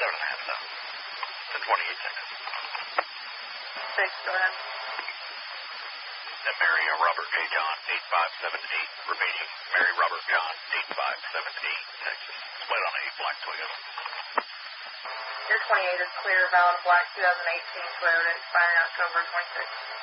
7.5 thousand. 10:28 seconds. 6, go ahead. And Mary Robert J. John, 8578, remaining. Mary Robert John, 8578, Texas. Split on a black Toyota. Your 28 is clear, valid black 2018 Toyota, expiring October 26th.